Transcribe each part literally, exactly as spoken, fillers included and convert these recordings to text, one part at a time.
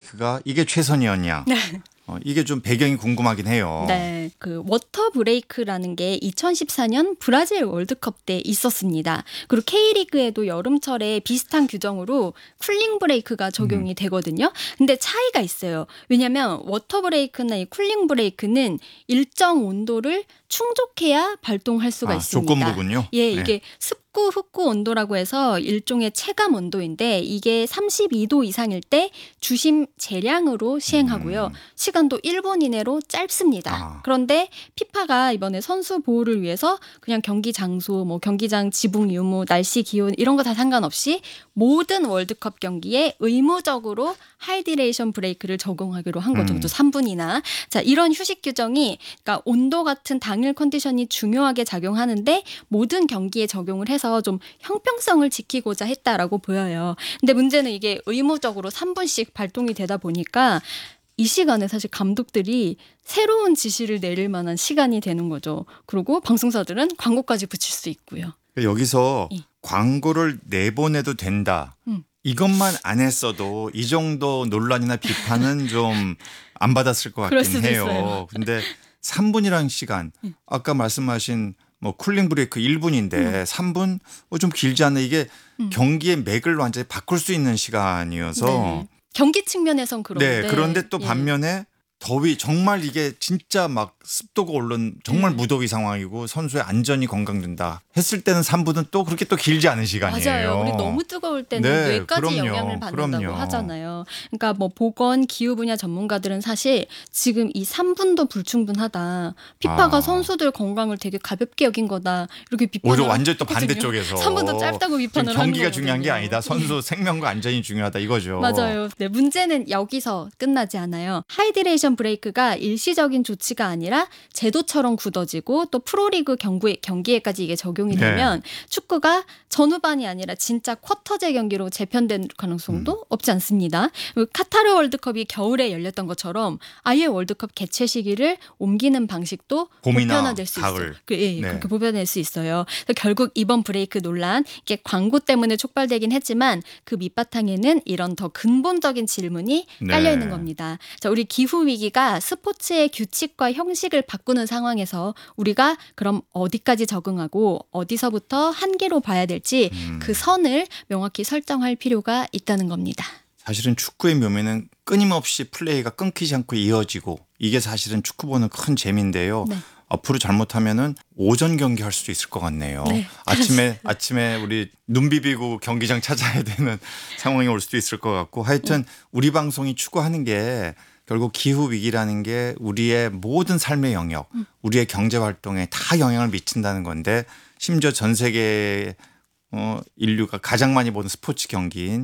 브레이크가 이게 최선이었냐? 네. 어, 이게 좀 배경이 궁금하긴 해요. 네, 그 워터 브레이크라는 게 이천십사 년 브라질 월드컵 때 있었습니다. 그리고 K리그에도 여름철에 비슷한 규정으로 쿨링 브레이크가 적용이 음. 되거든요. 근데 차이가 있어요. 왜냐하면 워터 브레이크나 이 쿨링 브레이크는 일정 온도를 충족해야 발동할 수가 아, 있습니다. 조건부군요. 예, 네. 이게 습구 흡구 온도라고 해서 일종의 체감 온도인데 이게 삼십이 도 이상일 때 주심 재량으로 시행하고요. 음. 시간도 일 분 이내로 짧습니다. 아. 그런데 피파가 이번에 선수 보호를 위해서 그냥 경기 장소, 뭐 경기장 지붕 유무, 날씨 기온 이런 거 다 상관없이 모든 월드컵 경기에 의무적으로 하이디레이션 브레이크를 적용하기로 한 거죠. 음. 또 삼 분이나. 자, 이런 휴식 규정이 그러니까 온도 같은 당일 컨디션이 중요하게 작용하는데 모든 경기에 적용을 해서 좀 형평성을 지키고자 했다라고 보여요. 근데 문제는 이게 의무적으로 삼 분씩 발동이 되다 보니까 이 시간에 사실 감독들이 새로운 지시를 내릴 만한 시간이 되는 거죠. 그리고 방송사들은 광고까지 붙일 수 있고요. 여기서 예. 광고를 내보내도 된다. 음. 이것만 안 했어도 이 정도 논란이나 비판은 좀 안 받았을 것 그럴 같긴 수도 해요. 있어요. 근데 삼 분이라는 시간, 음. 아까 말씀하신 뭐 쿨링 브레이크 일 분인데 음. 삼 분 어, 좀 길지 않나. 이게 음. 경기의 맥을 완전히 바꿀 수 있는 시간이어서 네. 경기 측면에선 그런데. 네, 그런데 또 예. 반면에 더위 정말 이게 진짜 막 습도가 오른 정말 음. 무더위 상황이고 선수의 안전이 건강된다 했을 때는 삼 분은 또 그렇게 또 길지 않은 시간이에요. 맞아요. 우리 너무 뜨거울 때는 네, 뇌까지 그럼요. 영향을 받는다고 그럼요. 하잖아요. 그러니까 뭐 보건 기후 분야 전문가들은 사실 지금 이 삼 분도 불충분하다. 피파가 아. 선수들 건강을 되게 가볍게 여긴 거다. 이렇게 비판을 오히려 완전 또 하거든요. 반대쪽에서 삼 분도 짧다고 비판을 하는 경기가 거거든요. 중요한 게 아니다. 선수 생명과 안전이 중요하다 이거죠. 맞아요. 네, 문제는 여기서 끝나지 않아요. 하이드레이션 브레이크가 일시적인 조치가 아니라 제도처럼 굳어지고 또 프로리그 경구에, 경기에까지 이게 적용이 네. 되면 축구가 전후반이 아니라 진짜 쿼터제 경기로 재편될 가능성도 음. 없지 않습니다. 카타르 월드컵이 겨울에 열렸던 것처럼 아예 월드컵 개최 시기를 옮기는 방식도 봄이나 보편화될 수 가을. 있어요. 그, 예, 네. 그렇게 보편화될 수 있어요. 그래서 결국 이번 브레이크 논란 이게 광고 때문에 촉발되긴 했지만 그 밑바탕에는 이런 더 근본적인 질문이 깔려 있는 네. 겁니다. 자, 우리 기후 위기가 스포츠의 규칙과 형식을 바꾸는 상황에서 우리가 그럼 어디까지 적응하고 어디서부터 한계로 봐야 될지 음. 그 선을 명확히 설정할 필요가 있다는 겁니다. 사실은 축구의 묘미는 끊임없이 플레이가 끊기지 않고 이어지고 이게 사실은 축구 보는 큰 재미인데요. 네. 앞으로 잘못하면은 오전 경기 할 수도 있을 것 같네요. 네. 아침에 아침에 우리 눈 비비고 경기장 찾아야 되는 상황이 올 수도 있을 것 같고 하여튼 우리 방송이 추구하는 게 결국 기후 위기라는 게 우리의 모든 삶의 영역, 음. 우리의 경제 활동에 다 영향을 미친다는 건데 심지어 전 세계 어, 인류가 가장 많이 보는 스포츠 경기인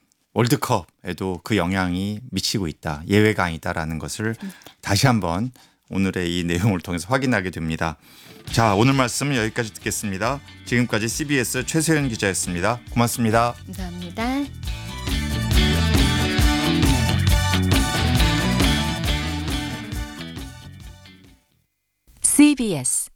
월드컵에도 그 영향이 미치고 있다. 예외가 아니다라는 것을 다시 한번 오늘의 이 내용을 통해서 확인하게 됩니다. 자, 오늘 말씀은 여기까지 듣겠습니다. 지금까지 씨비에스 최세현 기자였습니다. 고맙습니다. 감사합니다. 씨비에스